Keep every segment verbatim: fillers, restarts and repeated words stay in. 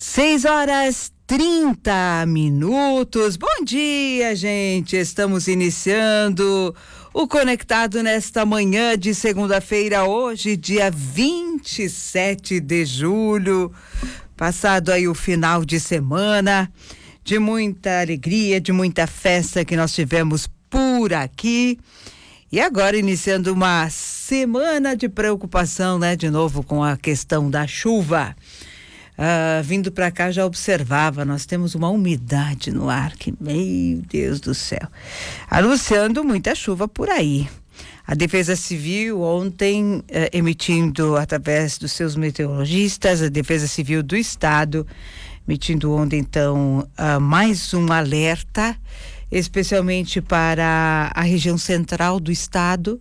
Seis horas trinta minutos. Bom dia, gente. Estamos iniciando o Conectado nesta manhã de segunda-feira, hoje, dia vinte e sete de julho. Passado aí o final de semana, de muita alegria, de muita festa que nós tivemos por aqui. E agora iniciando uma semana de preocupação, né? De novo com a questão da chuva. Uh, vindo para cá já observava, nós temos uma umidade no ar que, meu Deus do céu, anunciando muita chuva por aí. A Defesa Civil ontem uh, emitindo através dos seus meteorologistas, a Defesa Civil do Estado emitindo ontem então uh, mais um alerta, especialmente para a região central do estado,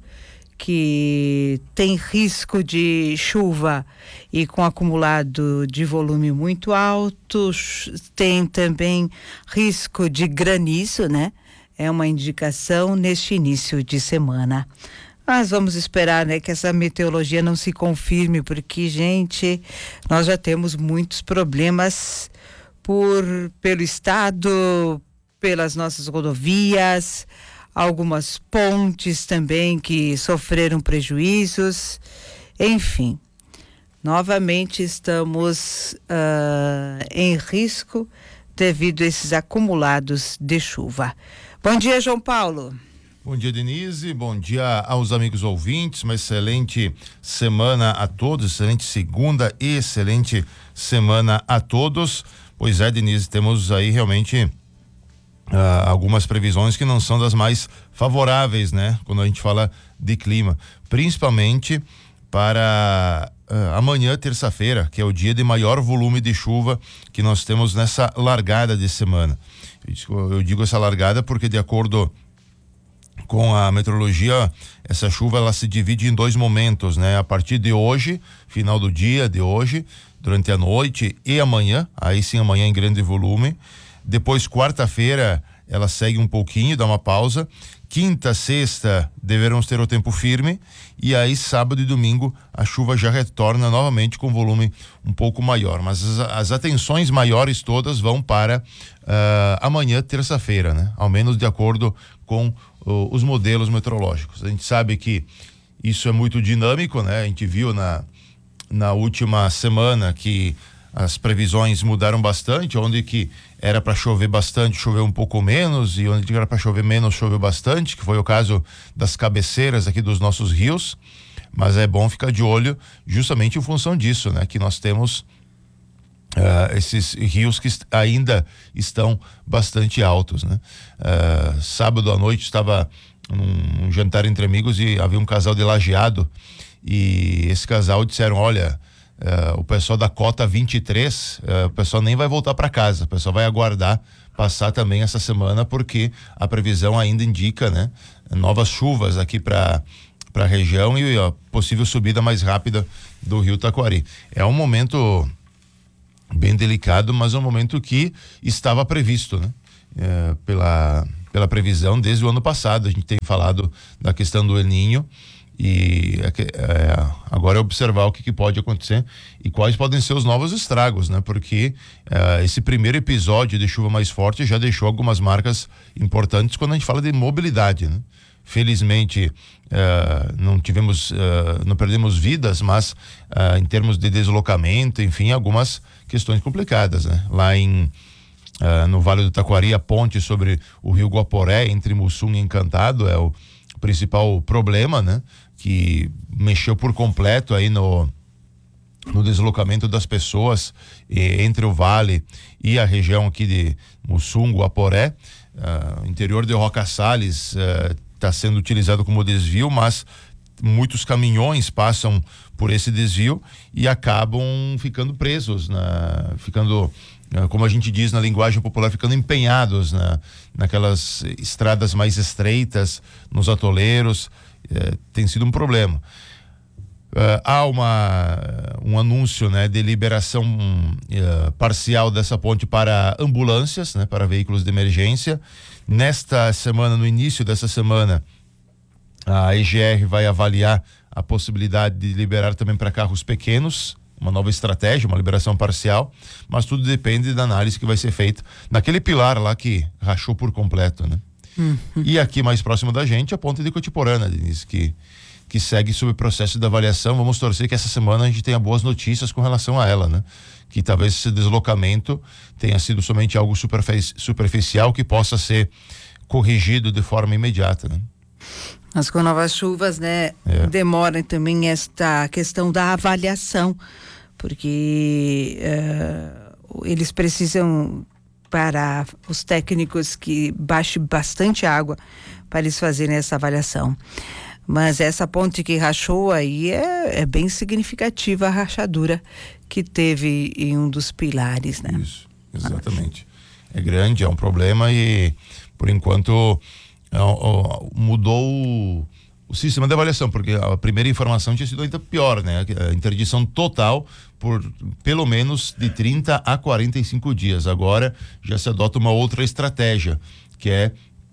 que tem risco de chuva e com acumulado de volume muito alto, tem também risco de granizo, né? É uma indicação neste início de semana. Mas vamos esperar, né, que essa meteorologia não se confirme, porque, gente, nós já temos muitos problemas por, pelo estado, pelas nossas rodovias, algumas pontes também que sofreram prejuízos, enfim, novamente estamos uh, em risco devido a esses acumulados de chuva. Bom dia, João Paulo. Bom dia, Denise, bom dia aos amigos ouvintes, uma excelente semana a todos, excelente segunda e excelente semana a todos. Pois é, Denise, temos aí realmente Uh, algumas previsões que não são das mais favoráveis, né? Quando a gente fala de clima, principalmente para uh, amanhã, terça-feira, que é o dia de maior volume de chuva que nós temos nessa largada de semana. Eu digo, eu digo essa largada porque, de acordo com a meteorologia, essa chuva ela se divide em dois momentos, né? A partir de hoje, final do dia de hoje, durante a noite e amanhã, aí sim amanhã em grande volume. Depois, quarta-feira, ela segue um pouquinho, dá uma pausa. Quinta, sexta, deveremos ter o tempo firme. E aí, sábado e domingo, a chuva já retorna novamente com volume um pouco maior. Mas as, as atenções maiores todas vão para uh, amanhã, terça-feira, né? Ao menos de acordo com uh, os modelos meteorológicos. A gente sabe que isso é muito dinâmico, né? A gente viu na, na última semana que as previsões mudaram bastante, onde que era para chover bastante, choveu um pouco menos, e onde era para chover menos, choveu bastante, que foi o caso das cabeceiras aqui dos nossos rios. Mas é bom ficar de olho justamente em função disso, né? Que nós temos uh, esses rios que est- ainda estão bastante altos, né? Uh, sábado à noite estava num, num jantar entre amigos e havia um casal de Lajeado, e esse casal disseram, olha, Uh, o pessoal da cota vinte e três, uh, o pessoal nem vai voltar para casa, o pessoal vai aguardar passar também essa semana, porque a previsão ainda indica, né, novas chuvas aqui para para a região e a possível subida mais rápida do Rio Taquari. É um momento bem delicado, mas é um momento que estava previsto, né, uh, pela pela previsão desde o ano passado. A gente tem falado da questão do El Niño. E é, agora é observar o que, que pode acontecer e quais podem ser os novos estragos, né? Porque é, esse primeiro episódio de chuva mais forte já deixou algumas marcas importantes quando a gente fala de mobilidade, né? Felizmente é, não tivemos, é, não perdemos vidas, mas é, em termos de deslocamento, enfim, algumas questões complicadas, né? Lá em é, no Vale do Taquari, a ponte sobre o Rio Guaporé entre Mussum e Encantado é o principal problema, né? Que mexeu por completo aí no, no deslocamento das pessoas eh, entre o vale e a região aqui de Mussum, Guaporé. Uh, o interior de Roca Salles está uh, sendo utilizado como desvio, mas muitos caminhões passam por esse desvio e acabam ficando presos, na, ficando, uh, como a gente diz na linguagem popular, ficando empenhados na, naquelas estradas mais estreitas, nos atoleiros. É, tem sido um problema. Uh, há uma, um anúncio, né, de liberação uh, parcial dessa ponte para ambulâncias, né, para veículos de emergência. Nesta semana, no início dessa semana, a E G R vai avaliar a possibilidade de liberar também para carros pequenos, uma nova estratégia, uma liberação parcial, mas tudo depende da análise que vai ser feita naquele pilar lá que rachou por completo, né? Uhum. E aqui mais próximo da gente, a ponte de Cotiporã, Denise, que que segue sob o processo de avaliação. Vamos torcer que essa semana a gente tenha boas notícias com relação a ela, né? Que talvez esse deslocamento tenha sido somente algo superficial que possa ser corrigido de forma imediata, né? Mas com novas chuvas, né? É. Demora também esta questão da avaliação, porque uh, eles precisam, para os técnicos, que baixe bastante água para eles fazerem essa avaliação. Mas essa ponte que rachou aí é, é bem significativa a rachadura que teve em um dos pilares, né? Isso, exatamente. É grande, é um problema e, por enquanto, é, é, mudou o, o sistema de avaliação, porque a primeira informação tinha sido ainda pior, né? A interdição total por pelo menos de trinta a quarenta e cinco dias. Agora já se adota uma outra estratégia, que é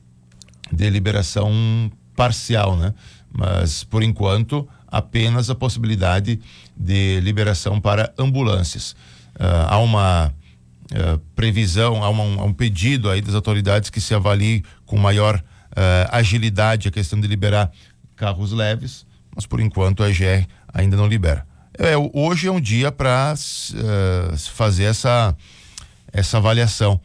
de liberação parcial, né? Mas, por enquanto, apenas a possibilidade de liberação para ambulâncias. Uh, há uma uh, previsão, há, uma, há um pedido aí das autoridades que se avalie com maior uh, agilidade a questão de liberar carros leves, mas, por enquanto, a E G E ainda não libera. É, hoje é um dia para uh, fazer essa, essa avaliação.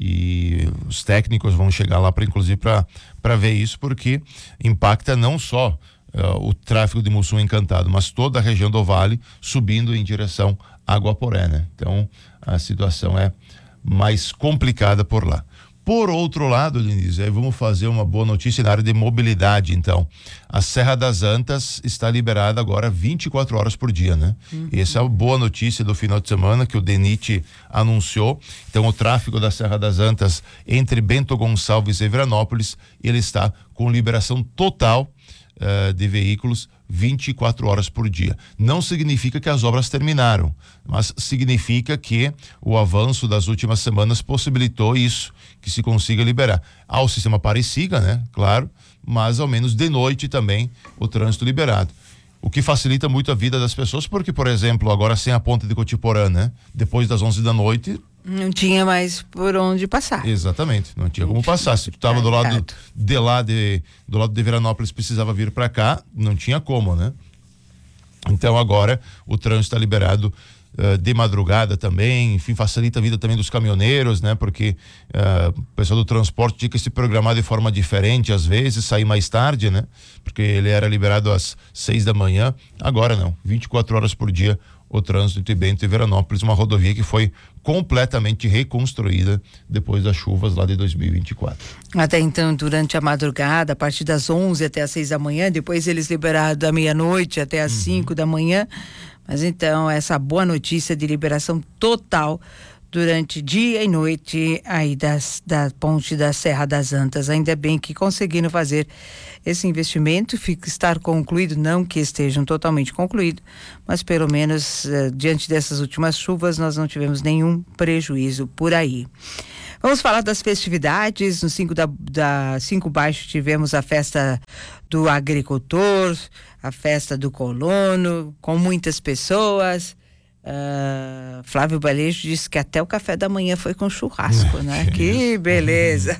E os técnicos vão chegar lá para inclusive para ver isso, porque impacta não só uh, o tráfego de Mussum Encantado, mas toda a região do Vale subindo em direção a Guaporé, né? Então a situação é mais complicada por lá. Por outro lado, Denise, aí vamos fazer uma boa notícia na área de mobilidade, então. A Serra das Antas está liberada agora vinte e quatro horas por dia, né? Uhum. Essa é a boa notícia do final de semana que o DENIT anunciou. Então, o tráfego da Serra das Antas entre Bento Gonçalves e Veranópolis, ele está com liberação total uh, de veículos vinte e quatro horas por dia. Não significa que as obras terminaram, mas significa que o avanço das últimas semanas possibilitou isso, que se consiga liberar. Há o sistema Pareciga, né? Claro, mas ao menos de noite também o trânsito liberado. O que facilita muito a vida das pessoas, porque, por exemplo, agora sem a ponte de Cotiporã, né? Depois das onze da noite... Não tinha mais por onde passar. Exatamente, não tinha como passar. Se tu estava do lado de lá, de, do lado de Veranópolis, precisava vir para cá, não tinha como, né? Então agora o trânsito está liberado uh, de madrugada também, enfim, facilita a vida também dos caminhoneiros, né? Porque uh, o pessoal do transporte tinha que se programar de forma diferente, às vezes, sair mais tarde, né? Porque ele era liberado às seis da manhã, agora não, vinte e quatro horas por dia o trânsito entre Bento e Veranópolis, uma rodovia que foi completamente reconstruída depois das chuvas lá de dois mil e vinte e quatro. Até então, durante a madrugada, a partir das onze até as seis da manhã, depois eles liberaram da meia-noite até as cinco uhum. da manhã, mas então essa boa notícia de liberação total durante dia e noite aí das, da ponte da Serra das Antas. Ainda bem que conseguiram fazer esse investimento, fica, estar concluído, não que estejam totalmente concluído, mas pelo menos uh, diante dessas últimas chuvas nós não tivemos nenhum prejuízo por aí. Vamos falar das festividades. No cinco da, da cinco baixo tivemos a festa do agricultor, a festa do colono, com muitas pessoas. Uh, Flávio Balejo disse que até o café da manhã foi com churrasco, né? Que beleza!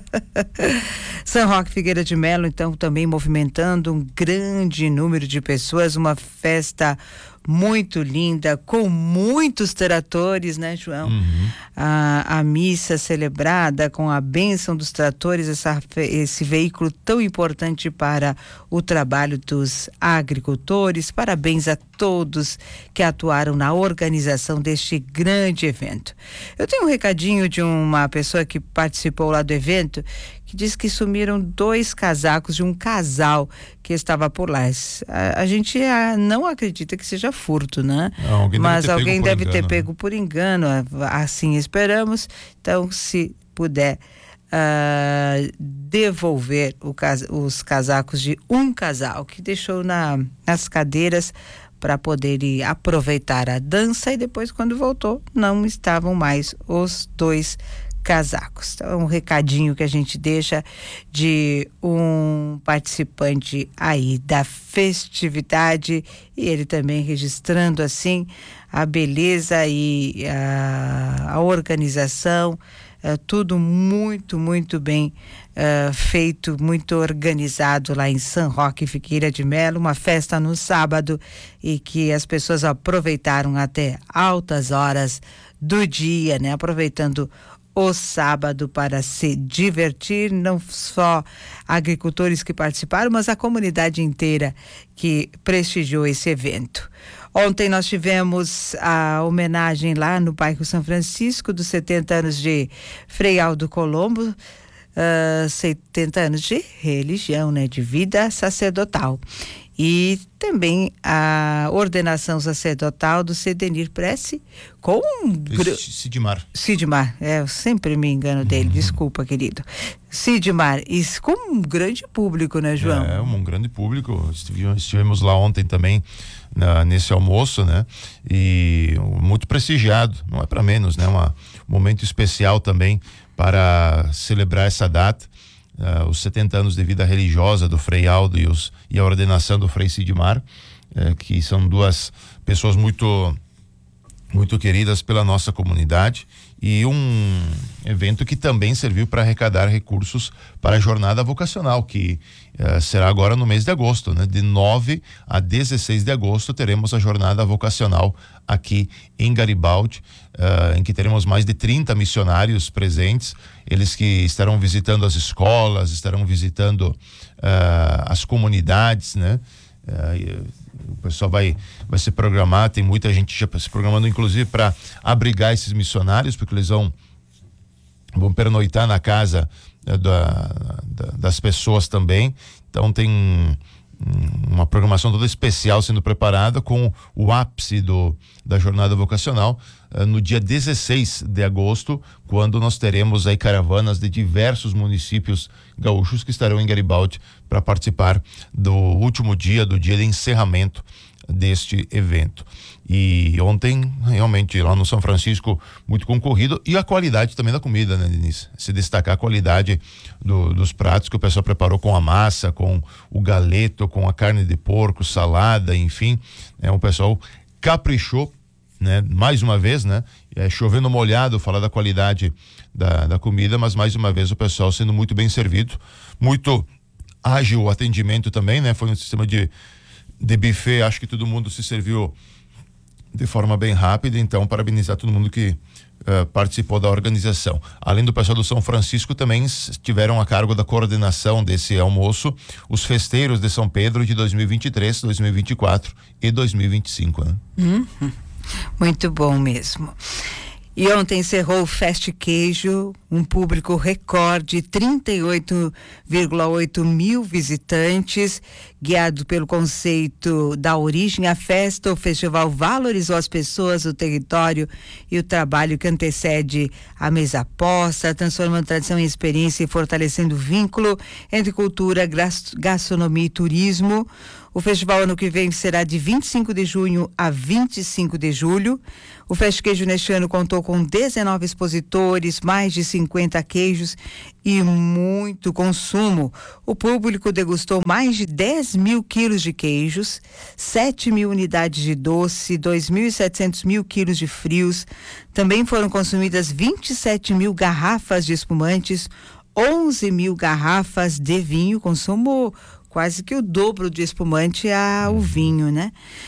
São Roque Figueira de Melo, então, também movimentando um grande número de pessoas, uma festa muito linda, com muitos tratores, né, João? Uhum. A, a missa celebrada com a bênção dos tratores, essa, esse veículo tão importante para o trabalho dos agricultores. Parabéns a todos que atuaram na organização deste grande evento. Eu tenho um recadinho de uma pessoa que participou lá do evento, que diz que sumiram dois casacos de um casal que estava por lá. A, a gente a, não acredita que seja furto, né? Não, alguém Mas deve alguém deve ter pego por engano, assim esperamos. Então, se puder uh, devolver o, os casacos de um casal que deixou na, nas cadeiras para poder ir aproveitar a dança, e depois, quando voltou, não estavam mais os dois casacos. Então, é um recadinho que a gente deixa de um participante aí da festividade, e ele também registrando assim a beleza e a, a organização, é, tudo muito, muito bem uh, feito, muito organizado lá em São Roque, Figueira de Melo, uma festa no sábado e que as pessoas aproveitaram até altas horas do dia, né? Aproveitando o sábado para se divertir, não só agricultores que participaram, mas a comunidade inteira que prestigiou esse evento. Ontem nós tivemos a homenagem lá no bairro São Francisco dos setenta anos de Frei Aldo Colombo, uh, setenta anos de religião, né, de vida sacerdotal. E também a ordenação sacerdotal do Cedenir Prece com gr... Sidmar. Sidmar, é, eu sempre me engano dele, uhum. Desculpa, querido. Sidmar, isso com um grande público, né, João? É, um grande público. Estivemos lá ontem também na, nesse almoço, né? E muito prestigiado, não é para menos, né? Uma, um momento especial também para celebrar essa data. Uh, os setenta anos de vida religiosa do Frei Aldo e, os, e a ordenação do Frei Sidmar, uh, que são duas pessoas muito muito queridas pela nossa comunidade, e um evento que também serviu para arrecadar recursos para a jornada vocacional, que uh, será agora no mês de agosto, né? De nove a dezesseis de agosto teremos a jornada vocacional aqui em Garibaldi, uh, em que teremos mais de trinta missionários presentes, eles que estarão visitando as escolas, estarão visitando uh, as comunidades, né? Uh, o pessoal vai, vai se programar, tem muita gente já se programando, inclusive para abrigar esses missionários, porque eles vão, vão pernoitar na casa uh, da, da, das pessoas também. Então tem um, uma programação toda especial sendo preparada com o ápice do, da jornada vocacional uh, no dia dezesseis de agosto, quando nós teremos aí caravanas de diversos municípios gaúchos que estarão em Garibaldi para participar do último dia, do dia de encerramento deste evento. E ontem, realmente, lá no São Francisco, muito concorrido, e a qualidade também da comida, né, Denise? Se destacar a qualidade do, dos pratos que o pessoal preparou, com a massa, com o galeto, com a carne de porco, salada, enfim, é, o pessoal caprichou, né? Mais uma vez, né? É, chovendo molhado falar da qualidade da, da comida, mas mais uma vez o pessoal sendo muito bem servido, muito ágil o atendimento também, né? Foi um sistema de, de buffet, acho que todo mundo se serviu de forma bem rápida, então parabenizar todo mundo que uh, participou da organização. Além do pessoal do São Francisco, também tiveram a cargo da coordenação desse almoço os festeiros de São Pedro de dois mil e vinte e três, dois mil e vinte e quatro e dois mil e vinte e cinco, né? Uhum. Muito bom mesmo. E ontem encerrou o Fest Queijo, um público recorde, trinta e oito vírgula oito mil visitantes, guiado pelo conceito da origem à festa. O festival valorizou as pessoas, o território e o trabalho que antecede a mesa posta, transformando tradição em experiência e fortalecendo o vínculo entre cultura, gastronomia e turismo. O festival ano que vem será de vinte e cinco de junho a vinte e cinco de julho. O Fest Queijo neste ano contou com dezenove expositores, mais de cinquenta queijos e muito consumo. O público degustou mais de dez mil quilos de queijos, sete mil unidades de doce, dois mil e setecentos mil quilos de frios. Também foram consumidas vinte e sete mil garrafas de espumantes, onze mil garrafas de vinho, consumo quase que o dobro de espumante ao vinho, né?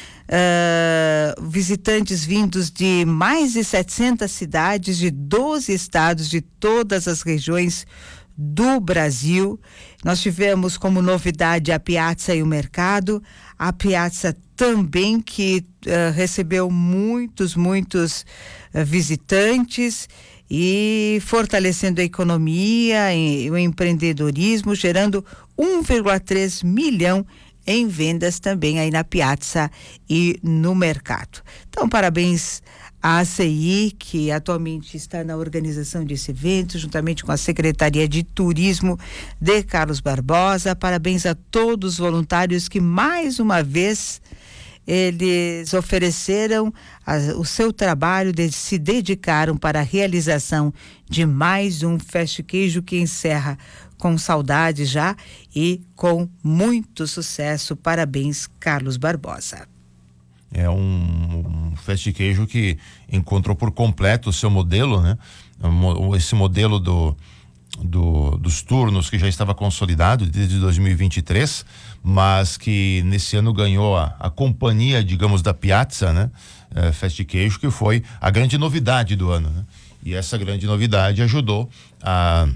Uh, visitantes vindos de mais de setecentas cidades, de doze estados, de todas as regiões do Brasil. Nós tivemos como novidade a Piazza e o Mercado. A Piazza também, que uh, recebeu muitos, muitos uh, visitantes, e fortalecendo a economia e o empreendedorismo, gerando um vírgula três milhão em vendas também aí na Piazza e no Mercado. Então, parabéns à A C I, que atualmente está na organização desse evento, juntamente com a Secretaria de Turismo de Carlos Barbosa. Parabéns a todos os voluntários que mais uma vez eles ofereceram a, o seu trabalho, de, se dedicaram para a realização de mais um Fast Queijo que encerra com saudade já e com muito sucesso. Parabéns, Carlos Barbosa. É um, um Fast Queijo que encontrou por completo o seu modelo, né? Esse modelo do, do, dos turnos que já estava consolidado desde dois mil e vinte e três, mas que nesse ano ganhou a, a companhia, digamos, da Piazza, né? É, Fast Queijo, que foi a grande novidade do ano, né? E essa grande novidade ajudou a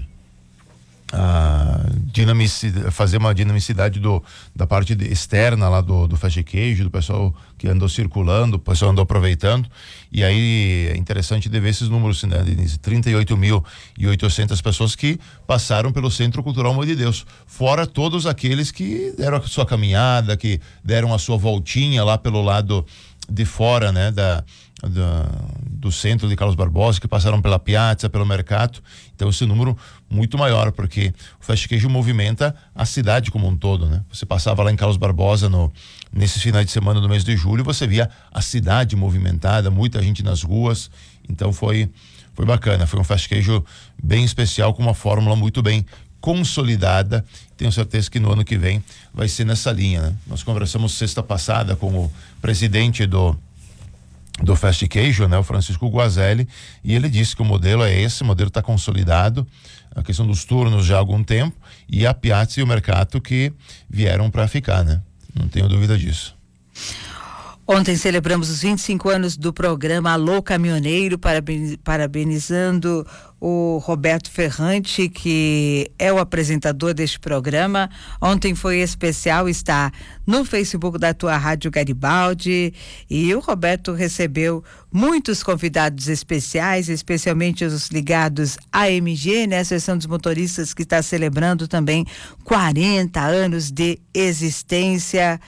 a dinamicidade, fazer uma dinamicidade do, da parte de, externa lá do, do Fast Queijo, do pessoal que andou circulando, o pessoal andou aproveitando. E aí é interessante de ver esses números, né, Denise? trinta e oito mil e oitocentas pessoas que passaram pelo Centro Cultural Mãe de Deus, fora todos aqueles que deram a sua caminhada, que deram a sua voltinha lá pelo lado de fora, né, da, da do centro de Carlos Barbosa, que passaram pela Piazza, pelo mercado. Então esse número muito maior, porque o Fast Queijo movimenta a cidade como um todo, né? Você passava lá em Carlos Barbosa no nesses finais de semana do mês de julho, você via a cidade movimentada, muita gente nas ruas. Então foi foi bacana, foi um Fast Queijo bem especial, com uma fórmula muito bem consolidada. Tenho certeza que no ano que vem vai ser nessa linha, né? Nós conversamos sexta passada com o presidente do do Fast Queijo, né, o Francisco Guazelli, e ele disse que o modelo é esse, o modelo está consolidado, a questão dos turnos já há algum tempo, e a Piazza e o Mercato que vieram para ficar, né? Não tenho dúvida disso. Ontem celebramos os vinte e cinco anos do programa Alô Caminhoneiro, parabenizando o Roberto Ferrante, que é o apresentador deste programa. Ontem foi especial, está no Facebook da tua Rádio Garibaldi, e o Roberto recebeu muitos convidados especiais, especialmente os ligados à M G, né? A Associação dos Motoristas, que está celebrando também quarenta anos de existência.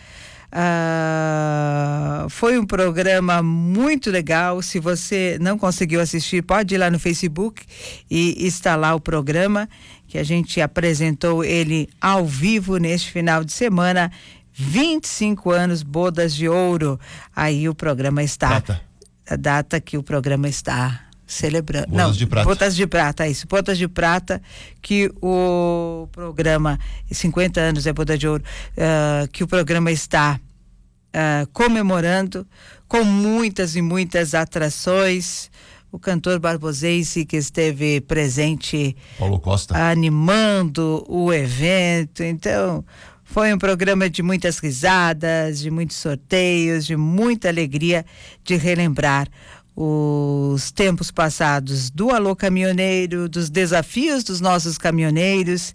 Ah, foi um programa muito legal. Se você não conseguiu assistir, pode ir lá no Facebook e está lá o programa que a gente apresentou ele ao vivo neste final de semana. vinte e cinco anos, Bodas de Ouro. Aí o programa está, Prata. a data que o programa está celebrando. Bodas não, de Prata. Bodas de Prata, isso. Bodas de Prata, que o programa, cinquenta anos é Boda de Ouro, uh, que o programa está uh, comemorando com muitas e muitas atrações. O cantor barbosense que esteve presente, Paulo Costa, animando o evento. Então, foi um programa de muitas risadas, de muitos sorteios, de muita alegria de relembrar os tempos passados do Alô Caminhoneiro, dos desafios dos nossos caminhoneiros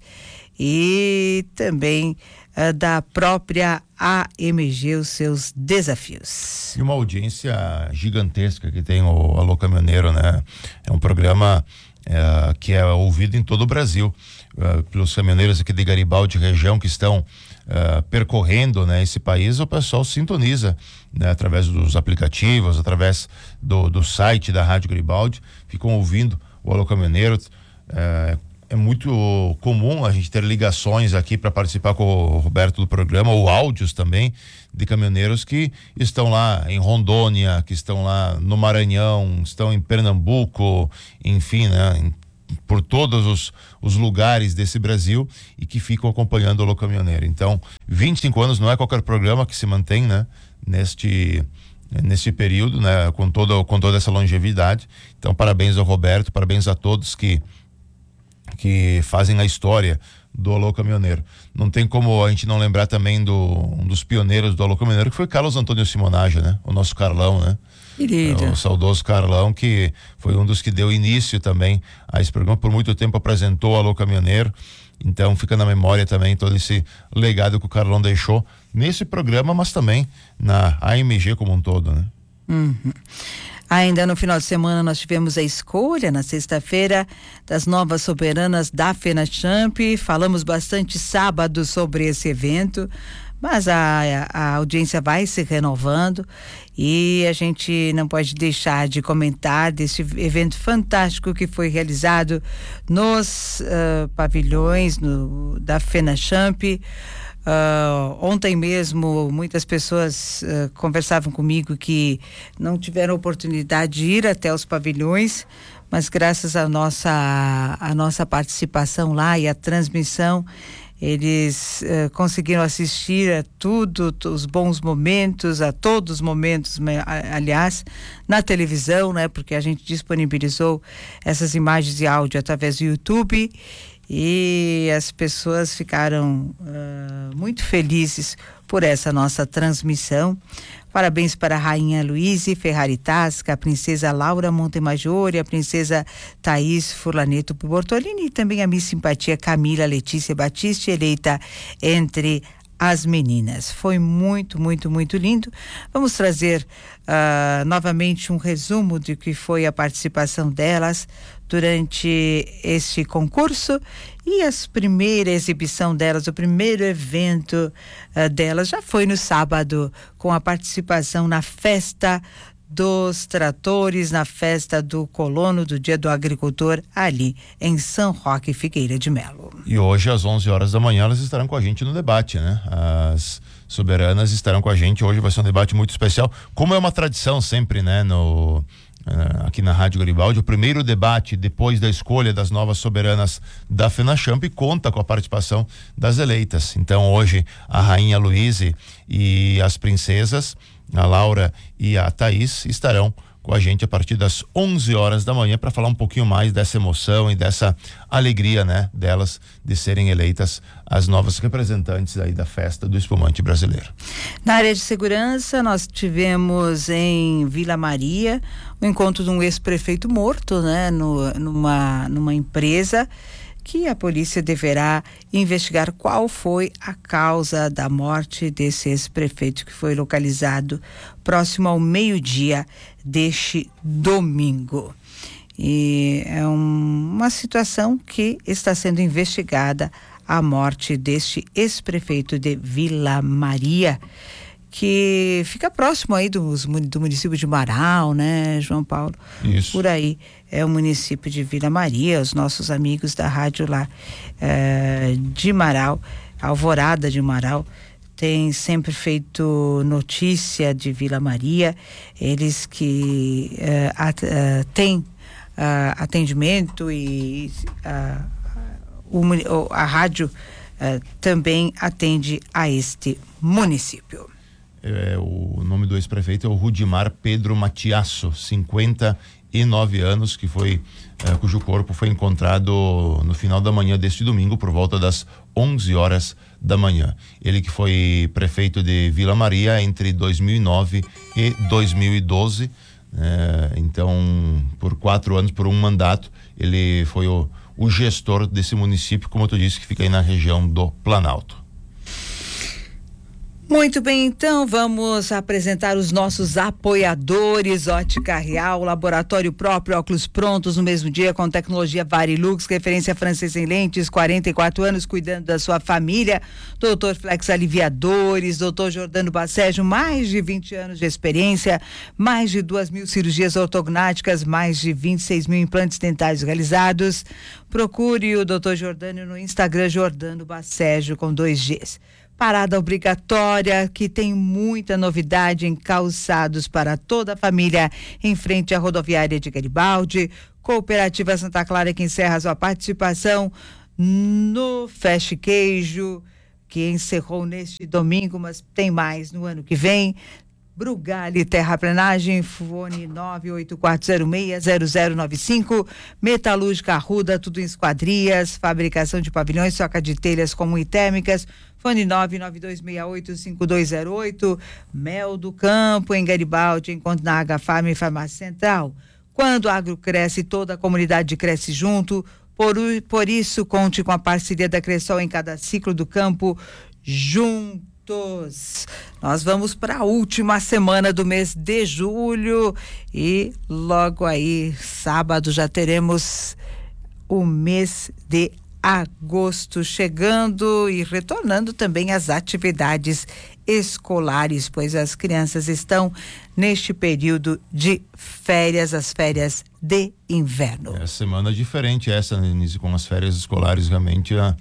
e também uh, da própria A M G, os seus desafios. E uma audiência gigantesca que tem o Alô Caminhoneiro, né? É um programa é, que é ouvido em todo o Brasil, é, pelos caminhoneiros aqui de Garibaldi, região, que estão Uh, percorrendo, né, esse país. O pessoal sintoniza, né, através dos aplicativos, através do, do site da Rádio Garibaldi, ficam ouvindo o Alô Caminhoneiro. Uh, é muito comum a gente ter ligações aqui para participar com o Roberto do programa, ou áudios também de caminhoneiros que estão lá em Rondônia, que estão lá no Maranhão, estão em Pernambuco, enfim, né, em por todos os, os lugares desse Brasil, e que ficam acompanhando o Alô Caminhoneiro. Então, vinte e cinco anos não é qualquer programa que se mantém, né, neste neste período, né, com toda com toda essa longevidade. Então, parabéns ao Roberto, parabéns a todos que que fazem a história do Alô Caminhoneiro. Não tem como a gente não lembrar também do um dos pioneiros do Alô Caminhoneiro, que foi Carlos Antônio Simonaja, né, o nosso Carlão, né? É, o saudoso Carlão, que foi um dos que deu início também a esse programa, por muito tempo apresentou o Alô Caminhoneiro. Então fica na memória também todo esse legado que o Carlão deixou nesse programa, mas também na A M G como um todo, né? Uhum. Ainda no final de semana nós tivemos a escolha, na sexta-feira, das novas soberanas da FENACHAMP. Falamos bastante sábado sobre esse evento, mas a, a audiência vai se renovando e a gente não pode deixar de comentar desse evento fantástico que foi realizado nos uh, pavilhões no, da FENACHAMP. Uh, ontem mesmo muitas pessoas uh, conversavam comigo que não tiveram oportunidade de ir até os pavilhões, mas graças à nossa, à nossa participação lá e à transmissão, eles uh, conseguiram assistir a tudo, os bons momentos, a todos os momentos, aliás, na televisão, né? Porque a gente disponibilizou essas imagens e áudio através do YouTube e as pessoas ficaram uh, muito felizes por essa nossa transmissão. Parabéns para a Rainha Luíse Ferrari Tasca, a princesa Laura Montemaggiore, a princesa Thaís Furlaneto Bortolini e também a Miss Simpatia Camila Letícia Batiste, eleita entre as meninas. Foi muito, muito, muito lindo. Vamos trazer uh, novamente um resumo de que foi a participação delas durante este concurso e a primeira exibição delas, o primeiro evento uh, delas já foi no sábado, com a participação na festa dos tratores, na festa do colono do Dia do Agricultor, ali em São Roque, Figueira de Melo. E hoje às onze horas da manhã elas estarão com a gente no debate, né? As soberanas estarão com a gente. Hoje vai ser um debate muito especial, como é uma tradição sempre, né? No aqui na Rádio Garibaldi, o primeiro debate depois da escolha das novas soberanas da FENACHAMP conta com a participação das eleitas. Então hoje a Rainha Luíse e as princesas, a Laura e a Thaís, estarão com a gente a partir das onze horas da manhã para falar um pouquinho mais dessa emoção e dessa alegria, né, delas de serem eleitas as novas representantes aí da festa do espumante brasileiro. Na área de segurança, nós tivemos em Vila Maria o encontro de um ex-prefeito morto, né, no, numa, numa empresa, que a polícia deverá investigar qual foi a causa da morte desse ex-prefeito, que foi localizado próximo ao meio-dia deste domingo. E é um, uma situação que está sendo investigada, a morte deste ex-prefeito de Vila Maria, que fica próximo aí dos, do município de Marau, né, João Paulo? Isso. Por aí é o município de Vila Maria, os nossos amigos da rádio lá é, de Marau, Alvorada de Marau, tem sempre feito notícia de Vila Maria, eles que é, at, é, têm é, atendimento e é, o, a rádio é, também atende a este município. É, o nome do ex-prefeito é o Rudimar Pedro Matiasso, cinquenta e nove anos, que foi, é, cujo corpo foi encontrado no final da manhã deste domingo, por volta das onze horas da manhã. Ele que foi prefeito de Vila Maria entre dois mil e nove e dois mil e doze, é, então por quatro anos, por um mandato, ele foi o, o gestor desse município, como tu disse, que fica aí na região do Planalto. Muito bem, então vamos apresentar os nossos apoiadores. Ótica Real, laboratório próprio, óculos prontos no mesmo dia com tecnologia Varilux, referência francesa em lentes, quarenta e quatro anos cuidando da sua família. Doutor Flex Aliviadores, doutor Jordano Bacejo, mais de vinte anos de experiência, mais de duas mil cirurgias ortognáticas, mais de vinte e seis mil implantes dentários realizados. Procure o doutor Jordano no Instagram, Jordano Bacejo com dois Gs. Parada obrigatória, que tem muita novidade em calçados para toda a família, em frente à rodoviária de Garibaldi. Cooperativa Santa Clara, que encerra sua participação no Fast Queijo, que encerrou neste domingo, mas tem mais no ano que vem. Brugali Terraplenagem, fone nove oito quatro zero seis zero zero nove cinco, Metalúrgica Arruda, tudo em esquadrias, fabricação de pavilhões, soca de telhas comum e térmicas, fone nove nove dois seis oito cinco dois zero oito, Mel do Campo, em Garibaldi, encontre na H Farm e Farmácia Central. Quando o agro cresce, toda a comunidade cresce junto, por, por isso conte com a parceria da Cressol em cada ciclo do campo, junto. Nós vamos para a última semana do mês de julho e logo aí, sábado, já teremos o mês de agosto chegando e retornando também às atividades escolares, pois as crianças estão neste período de férias, as férias de inverno. É semana diferente essa, Denise, com as férias escolares, realmente a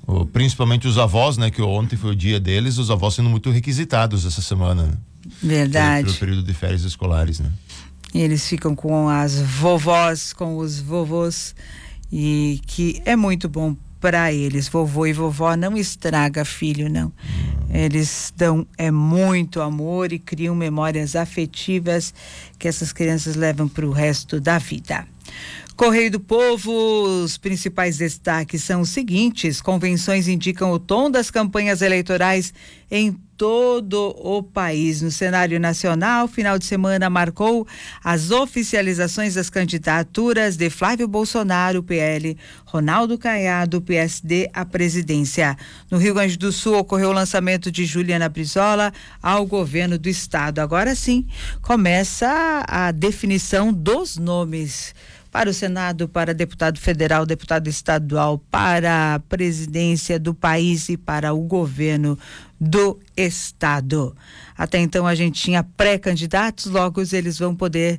O, principalmente os avós, né? Que ontem foi o dia deles, os avós sendo muito requisitados essa semana. Né? Verdade. Pelo período de férias escolares, né? E eles ficam com as vovós, com os vovôs, e que é muito bom para eles. Vovô e vovó não estraga filho, não. Eles dão é muito amor e criam memórias afetivas que essas crianças levam para o resto da vida. Correio do Povo, os principais destaques são os seguintes: convenções indicam o tom das campanhas eleitorais em todo o país. No cenário nacional, final de semana marcou as oficializações das candidaturas de Flávio Bolsonaro, P L, Ronaldo Caiado, P S D, à presidência. No Rio Grande do Sul, ocorreu o lançamento de Juliana Brizola ao governo do estado. Agora sim, começa a definição dos nomes para o Senado, para deputado federal, deputado estadual, para a presidência do país e para o governo do estado. Até então a gente tinha pré-candidatos, logo eles vão poder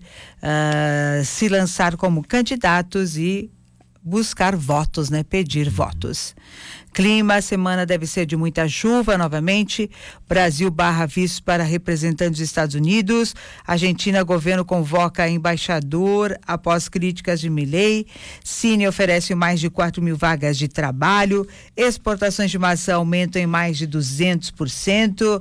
uh, se lançar como candidatos e buscar votos, né? Pedir votos. Clima, a semana deve ser de muita chuva novamente. Brasil barra visto para representantes dos Estados Unidos. Argentina, governo convoca embaixador após críticas de Milei. Cine oferece mais de quatro mil vagas de trabalho. Exportações de maçã aumentam em mais de duzentos por cento.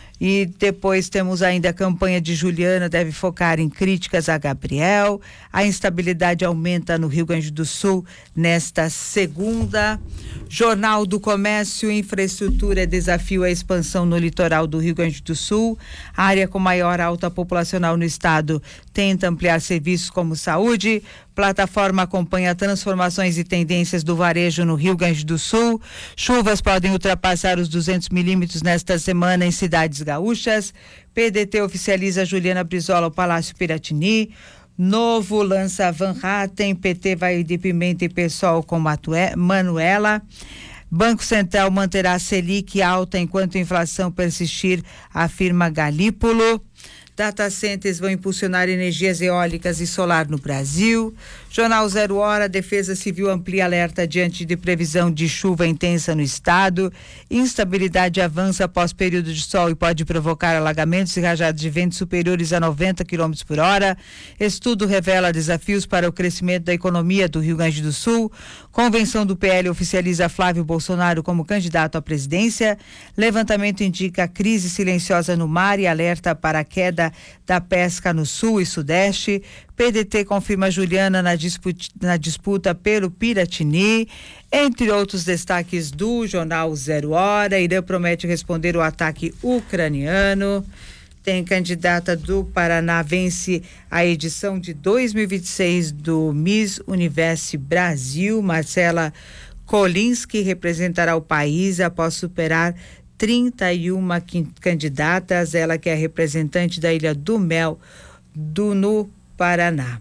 E depois temos ainda a campanha de Juliana, deve focar em críticas a Gabriel. A instabilidade aumenta no Rio Grande do Sul nesta segunda. Jornal do Comércio, infraestrutura é desafio à expansão no litoral do Rio Grande do Sul. A área com maior alta populacional no estado tenta ampliar serviços como saúde. Plataforma acompanha transformações e tendências do varejo no Rio Grande do Sul. Chuvas podem ultrapassar os duzentos milímetros nesta semana em cidades gaúchas. P D T oficializa Juliana Brizola ao Palácio Piratini. Novo lança Van Hatten. P T vai de Pimenta e PSOL com Matue- Manuela. Banco Central manterá a Selic alta enquanto a inflação persistir, afirma Galípolo. Data centers vão impulsionar energias eólicas e solar no Brasil. Jornal Zero Hora, Defesa Civil amplia alerta diante de previsão de chuva intensa no estado. Instabilidade avança após período de sol e pode provocar alagamentos e rajadas de vento superiores a noventa quilômetros por hora. Estudo revela desafios para o crescimento da economia do Rio Grande do Sul. Convenção do P L oficializa Flávio Bolsonaro como candidato à presidência. Levantamento indica crise silenciosa no mar e alerta para a queda da pesca no sul e sudeste. P D T confirma Juliana na disputa, na disputa pelo Piratini. Entre outros destaques do Jornal Zero Hora, Irã promete responder o ataque ucraniano. Tem candidata do Paraná, vence a edição de dois mil e vinte e seis do Miss Universo Brasil. Marcela Kolinski representará o país após superar trinta e uma candidatas. Ela que é representante da Ilha do Mel, do no Paraná.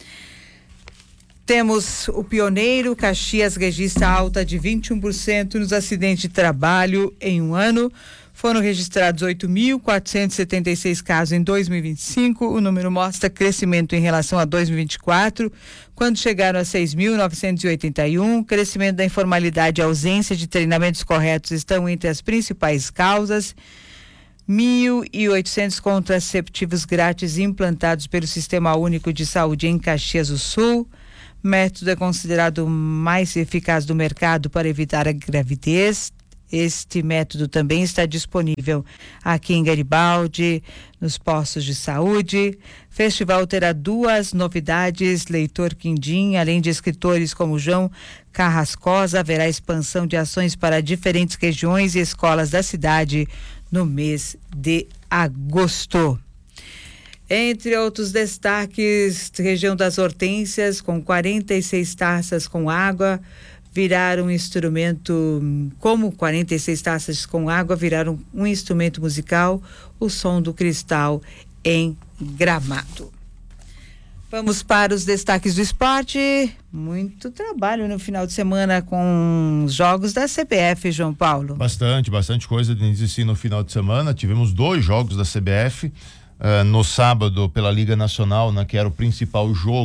Temos o pioneiro, Caxias registra alta de vinte e um por cento nos acidentes de trabalho em um ano. Foram registrados oito mil quatrocentos e setenta e seis casos em dois mil e vinte e cinco. O número mostra crescimento em relação a dois mil e vinte e quatro, quando chegaram a seis mil novecentos e oitenta e um. Crescimento da informalidade e ausência de treinamentos corretos estão entre as principais causas. mil e oitocentos contraceptivos grátis implantados pelo Sistema Único de Saúde em Caxias do Sul. Método é considerado mais eficaz do mercado para evitar a gravidez. Este método também está disponível aqui em Garibaldi, nos postos de saúde. Festival terá duas novidades: Leitor Quindim, além de escritores como João Carrascosa, haverá expansão de ações para diferentes regiões e escolas da cidade no mês de agosto. Entre outros destaques, região das Hortênsias, com quarenta e seis taças com água, viraram um instrumento, como quarenta e seis taças com água, viraram um instrumento musical, o som do cristal em Gramado. Vamos para os destaques do esporte. Muito trabalho no final de semana com os jogos da C B F, João Paulo. Bastante, bastante coisa, Denise, sim, no final de semana. Tivemos dois jogos da C B F. Uh, no sábado, pela Liga Nacional, né, que era o principal jogo,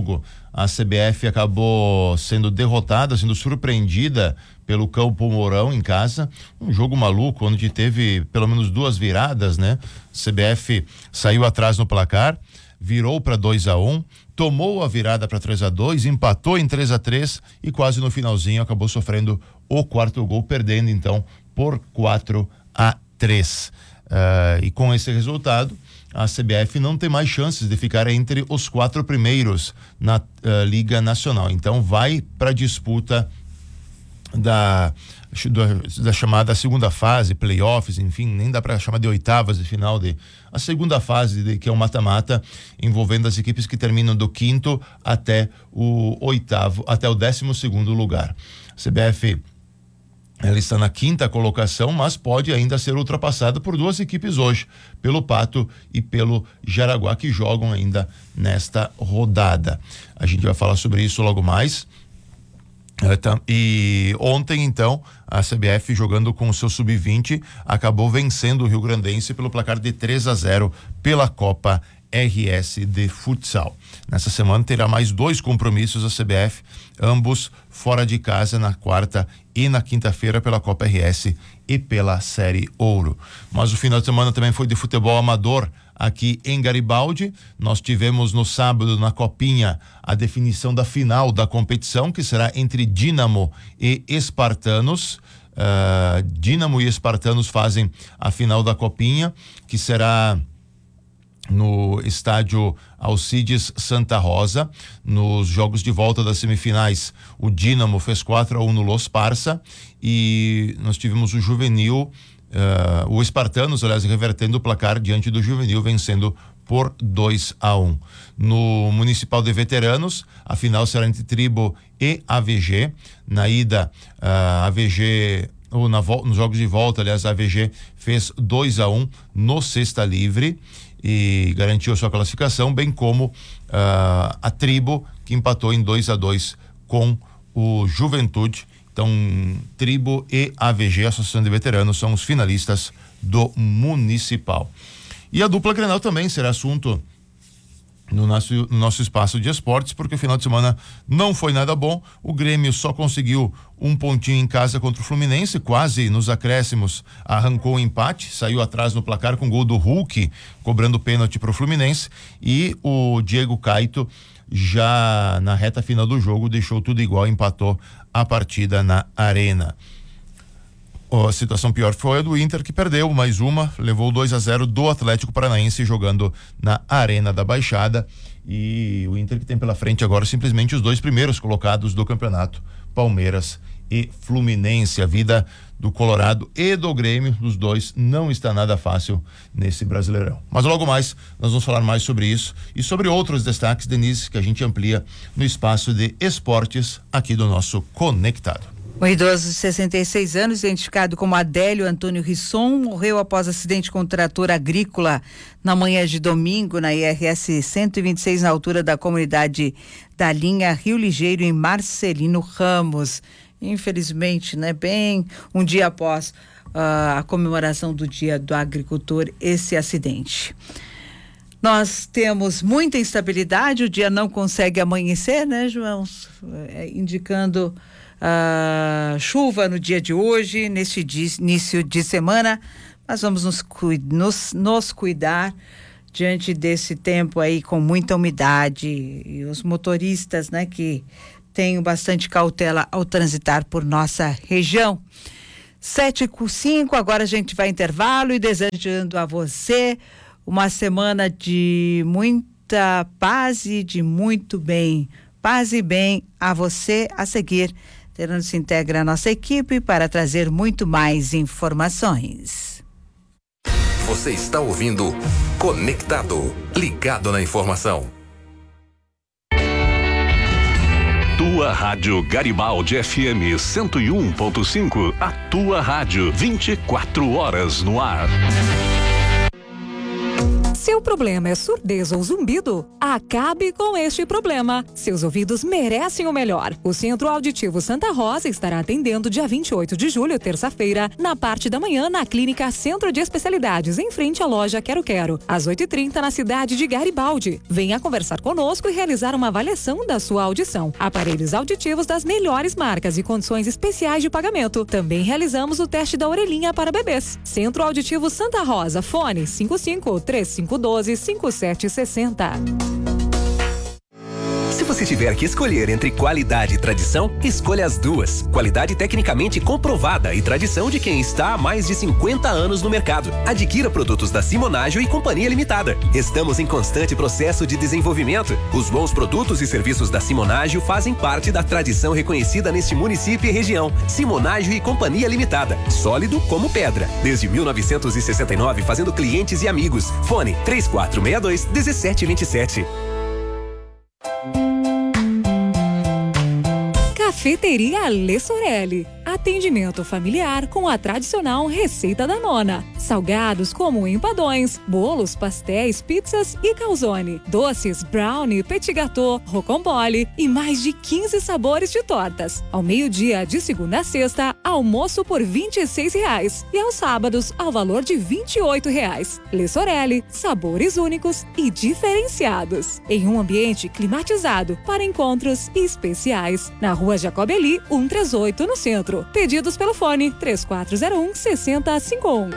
a C B F acabou sendo derrotada, sendo surpreendida pelo Campo Mourão em casa, um jogo maluco onde teve pelo menos duas viradas, né? C B F saiu atrás no placar, virou para dois a um, tomou a virada para três a dois, empatou em três a três e quase no finalzinho acabou sofrendo o quarto gol, perdendo então por quatro a três. Uh, e com esse resultado, a C B F não tem mais chances de ficar entre os quatro primeiros na uh, Liga Nacional. Então vai para a disputa da, da chamada segunda fase, playoffs, enfim, nem dá para chamar de oitavas de final, de a segunda fase, de, que é o mata-mata, envolvendo as equipes que terminam do quinto até o oitavo, até o décimo segundo lugar. A C B F, ela está na quinta colocação, mas pode ainda ser ultrapassada por duas equipes hoje, pelo Pato e pelo Jaraguá, que jogam ainda nesta rodada. A gente vai falar sobre isso logo mais. E ontem, então, a C B F, jogando com o seu sub vinte, acabou vencendo o Rio Grandense pelo placar de três a zero pela Copa R S de futsal. Nessa semana terá mais dois compromissos a C B F, ambos fora de casa, na quarta e na quinta-feira pela Copa R S e pela Série Ouro. Mas o final de semana também foi de futebol amador aqui em Garibaldi. Nós tivemos no sábado, na Copinha, a definição da final da competição, que será entre Dínamo e Espartanos. Uh, Dínamo e Espartanos fazem a final da Copinha, que será no estádio Alcides Santa Rosa. Nos jogos de volta das semifinais, o Dínamo fez quatro a um no Los Parça e nós tivemos o Juvenil, uh, o Espartanos, aliás, revertendo o placar diante do Juvenil, vencendo por dois a um. No Municipal de Veteranos, a final será entre Tribo e A V G. Na ida, uh, A V G, ou na, nos jogos de volta, aliás, a A V G fez dois a um no Cesta Livre e garantiu a sua classificação, bem como uh, a Tribo, que empatou em dois a dois com o Juventude. Então, Tribo e A V G, Associação de Veteranos, são os finalistas do Municipal. E a dupla Grenal também será assunto no nosso, no nosso espaço de esportes, porque o final de semana não foi nada bom. O Grêmio só conseguiu um pontinho em casa contra o Fluminense, quase nos acréscimos arrancou o empate, saiu atrás no placar com gol do Hulk, cobrando pênalti para o Fluminense, e o Diego Caito, já na reta final do jogo, deixou tudo igual, empatou a partida na Arena. A situação pior foi a do Inter, que perdeu mais uma, levou dois a zero do Atlético Paranaense, jogando na Arena da Baixada. E o Inter, que tem pela frente agora simplesmente os dois primeiros colocados do campeonato, Palmeiras e Fluminense. A vida do Colorado e do Grêmio, dos dois, não está nada fácil nesse Brasileirão. Mas logo mais nós vamos falar mais sobre isso e sobre outros destaques, Denise, que a gente amplia no espaço de esportes aqui do nosso Conectado. Um idoso de sessenta e seis anos, identificado como Adélio Antônio Risson, morreu após acidente com trator agrícola na manhã de domingo na I R S cento e vinte e seis, na altura da comunidade da linha Rio Ligeiro, em Marcelino Ramos. Infelizmente, né, bem um dia após uh, a comemoração do Dia do Agricultor, esse acidente. Nós temos muita instabilidade, o dia não consegue amanhecer, né, João? É, indicando Uh, chuva no dia de hoje, neste dia, início de semana, mas vamos nos, nos, nos cuidar diante desse tempo aí com muita umidade, e os motoristas, né, que tenham bastante cautela ao transitar por nossa região. Sete com cinco, agora a gente vai intervalo e desejando a você uma semana de muita paz e de muito bem. Paz e bem a você. A seguir, Terano se integra a nossa equipe para trazer muito mais informações. Você está ouvindo Conectado, ligado na informação. Tua Rádio Garibaldi F M cento e um ponto cinco, a tua rádio vinte e quatro horas no ar. Seu problema é surdez ou zumbido? Acabe com este problema. Seus ouvidos merecem o melhor. O Centro Auditivo Santa Rosa estará atendendo dia vinte e oito de julho, terça-feira, na parte da manhã, na Clínica Centro de Especialidades, em frente à loja Quero Quero, às oito e trinta, na cidade de Garibaldi. Venha conversar conosco e realizar uma avaliação da sua audição. Aparelhos auditivos das melhores marcas e condições especiais de pagamento. Também realizamos o teste da orelhinha para bebês. Centro Auditivo Santa Rosa, fone cinco cinco, três cinco um dois, cinco sete seis zero. Se você tiver que escolher entre qualidade e tradição, escolha as duas. Qualidade tecnicamente comprovada e tradição de quem está há mais de cinquenta anos no mercado. Adquira produtos da Simonágio e Companhia Limitada. Estamos em constante processo de desenvolvimento. Os bons produtos e serviços da Simonágio fazem parte da tradição reconhecida neste município e região. Simonágio e Companhia Limitada. Sólido como pedra. Desde mil novecentos e sessenta e nove, fazendo clientes e amigos. Fone três quatro seis dois, um sete dois sete. Cafeteria Lê Sorelli. Atendimento familiar com a tradicional receita da nona. Salgados como empadões, bolos, pastéis, pizzas e calzone. Doces, brownie, petit gâteau, rocambole e mais de quinze sabores de tortas. Ao meio-dia, de segunda a sexta, almoço por vinte e seis reais. E aos sábados, ao valor de vinte e oito reais. Lê Sorelli, sabores únicos e diferenciados. Em um ambiente climatizado para encontros especiais. Na rua Jacob Eli, cento e trinta e oito, no centro. Pedidos pelo fone três quatro zero um, seis zero cinco um.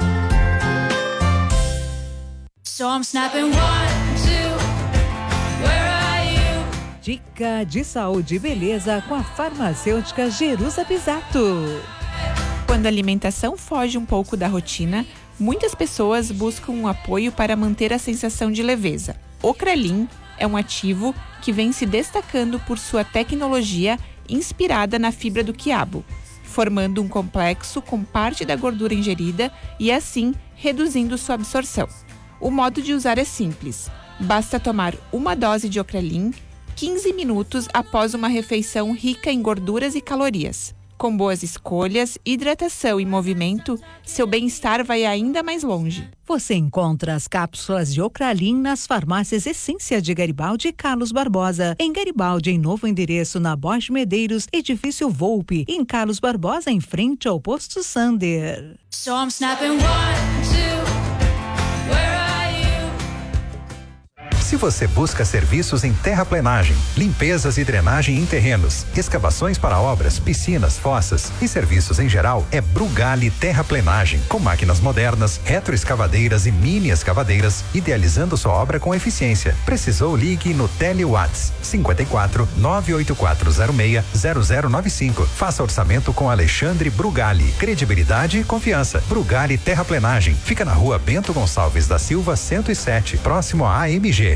So I'm snapping one, two, where are you? Dica de saúde e beleza com a farmacêutica Jerusa Pisato. Quando a alimentação foge um pouco da rotina, muitas pessoas buscam um apoio para manter a sensação de leveza. O Krelin é um ativo que vem se destacando por sua tecnologia inspirada na fibra do quiabo, formando um complexo com parte da gordura ingerida e, assim, reduzindo sua absorção. O modo de usar é simples. Basta tomar uma dose de Ocrelin quinze minutos após uma refeição rica em gorduras e calorias. Com boas escolhas, hidratação e movimento, seu bem-estar vai ainda mais longe. Você encontra as cápsulas de Ocralin nas farmácias Essência de Garibaldi e Carlos Barbosa. Em Garibaldi, em novo endereço na Borges Medeiros, edifício Volpe. Em Carlos Barbosa, em frente ao posto Sander. So I'm snapping one, two. Se você busca serviços em terraplenagem, limpezas e drenagem em terrenos, escavações para obras, piscinas, fossas e serviços em geral, é Brugali Terraplenagem, com máquinas modernas, retroescavadeiras e mini escavadeiras, idealizando sua obra com eficiência. Precisou? Ligue no Telewatts cinquenta e quatro, nove oito quatro zero seis, zero zero nove cinco. Faça orçamento com Alexandre Brugali. Credibilidade e confiança. Brugali Terraplenagem. Fica na rua Bento Gonçalves da Silva, cento e sete, próximo à A M G.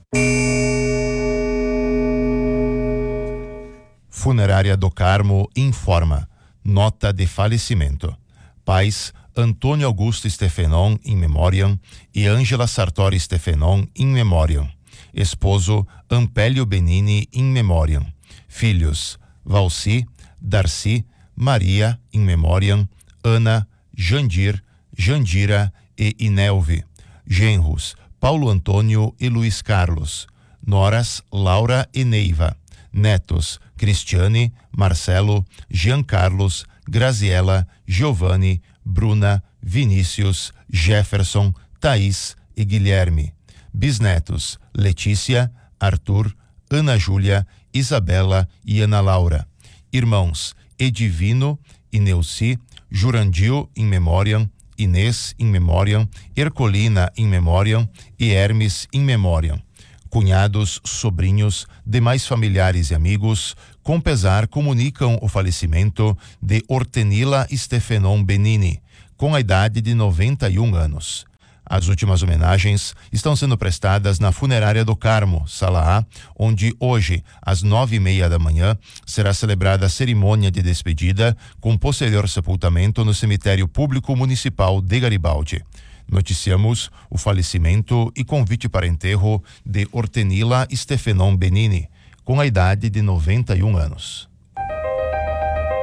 Funerária do Carmo informa: nota de falecimento. Pais Antônio Augusto Stefenon in memoriam e Ângela Sartori Stefenon in memoriam. Esposo Ampélio Benini in memoriam. Filhos Valci, Darcy, Maria in memoriam, Ana, Jandir, Jandira e Inelve. Genros Paulo Antônio e Luiz Carlos. Noras Laura e Neiva. Netos Cristiane, Marcelo, Jean Carlos, Graziela, Giovanni, Bruna, Vinícius, Jefferson, Thaís e Guilherme. Bisnetos Letícia, Arthur, Ana Júlia, Isabela e Ana Laura. Irmãos Edivino e Neuci, Jurandio in memoriam, Inês in memoriam, Ercolina in memoriam e Hermes in memoriam. Cunhados, sobrinhos, demais familiares e amigos, com pesar comunicam o falecimento de Hortenila Stefenon Benini, com a idade de noventa e um anos. As últimas homenagens estão sendo prestadas na Funerária do Carmo, Sala A, onde hoje, às nove e meia da manhã, será celebrada a cerimônia de despedida, com posterior sepultamento no Cemitério Público Municipal de Garibaldi. Noticiamos o falecimento e convite para enterro de Hortenila Stefenon Benini, com a idade de noventa e um anos.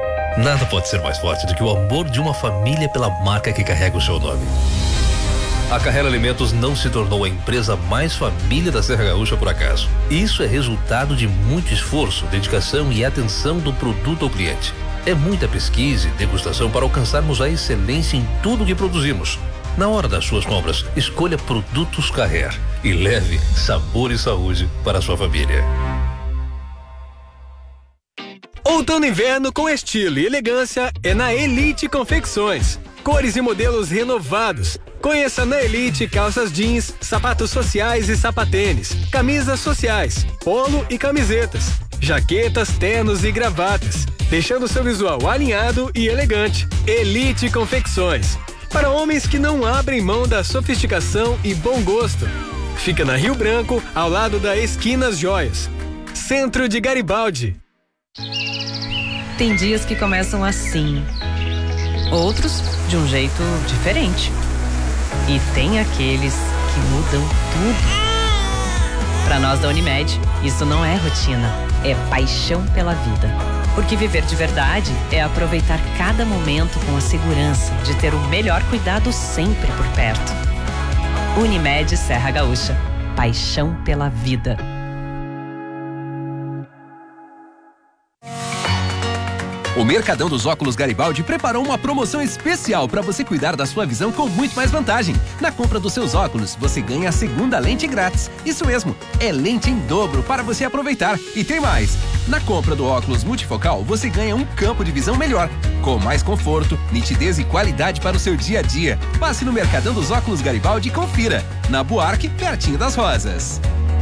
Nada pode ser mais forte do que o amor de uma família pela marca que carrega o seu nome. A Carrera Alimentos não se tornou a empresa mais família da Serra Gaúcha por acaso. Isso é resultado de muito esforço, dedicação e atenção do produto ao cliente. É muita pesquisa e degustação para alcançarmos a excelência em tudo que produzimos. Na hora das suas compras, escolha Produtos Carrer e leve sabor e saúde para a sua família. Outono e inverno com estilo e elegância é na Elite Confecções. Cores e modelos renovados. Conheça na Elite calças jeans, sapatos sociais e sapatênis, camisas sociais, polo e camisetas, jaquetas, ternos e gravatas, deixando seu visual alinhado e elegante. Elite Confecções. Para homens que não abrem mão da sofisticação e bom gosto. Fica na Rio Branco, ao lado da Esquinas Joias. Centro de Garibaldi. Tem dias que começam assim, outros de um jeito diferente. E tem aqueles que mudam tudo. Para nós da Unimed, isso não é rotina, é paixão pela vida. Porque viver de verdade é aproveitar cada momento com a segurança de ter o melhor cuidado sempre por perto. Unimed Serra Gaúcha, paixão pela vida. O Mercadão dos Óculos Garibaldi preparou uma promoção especial para você cuidar da sua visão com muito mais vantagem. Na compra dos seus óculos, você ganha a segunda lente grátis. Isso mesmo, é lente em dobro para você aproveitar. E tem mais! Na compra do óculos multifocal, você ganha um campo de visão melhor, com mais conforto, nitidez e qualidade para o seu dia a dia. Passe no Mercadão dos Óculos Garibaldi e confira. Na Buarque, pertinho das Rosas.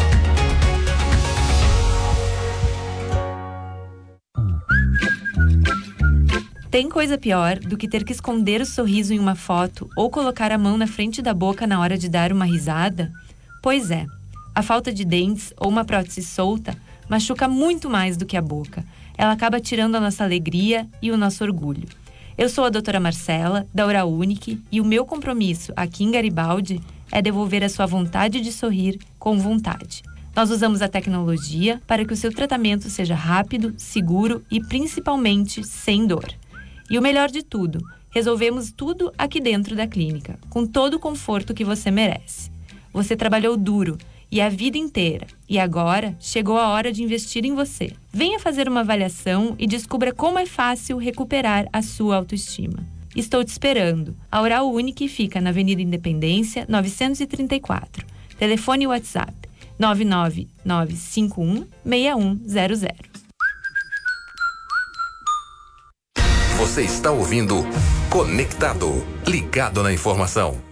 Tem coisa pior do que ter que esconder o sorriso em uma foto ou colocar a mão na frente da boca na hora de dar uma risada? Pois é, a falta de dentes ou uma prótese solta machuca muito mais do que a boca. Ela acaba tirando a nossa alegria e o nosso orgulho. Eu sou a doutora Marcela, da Oral Unique, e o meu compromisso aqui em Garibaldi é devolver a sua vontade de sorrir com vontade. Nós usamos a tecnologia para que o seu tratamento seja rápido, seguro e principalmente sem dor. E o melhor de tudo, resolvemos tudo aqui dentro da clínica, com todo o conforto que você merece. Você trabalhou duro e a vida inteira, e agora chegou a hora de investir em você. Venha fazer uma avaliação e descubra como é fácil recuperar a sua autoestima. Estou te esperando. A Oral Unique fica na Avenida Independência, novecentos e trinta e quatro. Telefone e WhatsApp nove nove nove cinco um seis um zero zero. Você está ouvindo Conectado, ligado na informação.